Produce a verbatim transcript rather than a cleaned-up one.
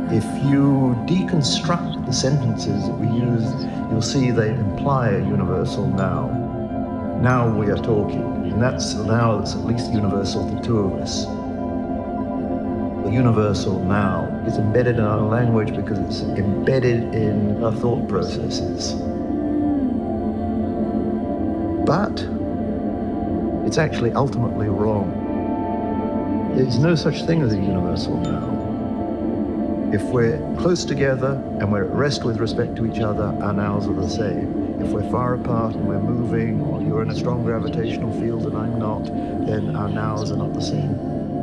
If you deconstruct the sentences that we use, you'll see they imply a universal now. Now we are talking, and that's the now that's at least universal to two of us. The universal now is embedded in our language because it's embedded in our thought processes. But it's actually ultimately wrong. There's no such thing as a universal now. If we're close together and we're at rest with respect to each other, our nows are the same. If we're far apart and we're moving, or you're in a strong gravitational field and I'm not, then our nows are not the same.